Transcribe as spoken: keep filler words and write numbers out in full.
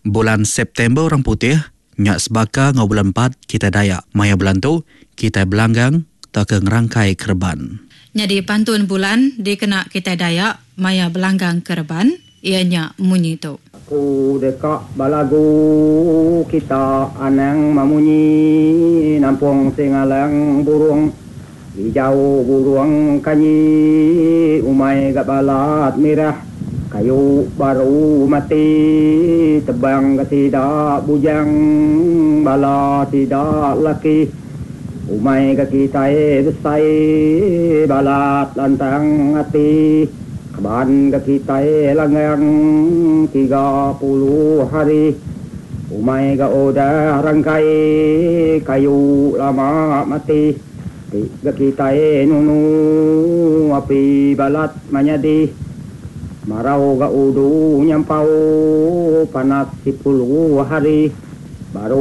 Bulan September orang putih, nyak sebaka ngau bulan empat kita Dayak. Maya bulan tu, kita belanggang tak ke ngerangkai kerban. Jadi pantun bulan dikena kita Dayak, maya belanggang kerban, ianya munyi tu. Ku dekak balagu kita anang mamunyi, nampung singalang burung, hijau burung kanyi, umai gak balat mirah, kayu baru mati, tebang ke tidak bujang, bala tidak laki, umai ke kita besai, balat lantang hati, keban ke kita langgang tiga puluh hari, umai ke udah rangkai, kayu lama mati, ke kita nunu api balat manyadi, marau ga udu nyampau panas sepuluh hari baru